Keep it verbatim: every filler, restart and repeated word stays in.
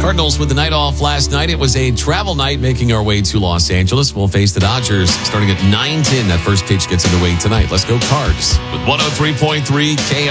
Cardinals with the night off last night. It was a travel night making our way to Los Angeles. We'll face the Dodgers starting at nine ten. That first pitch gets underway tonight. Let's go Cards with one oh three point three K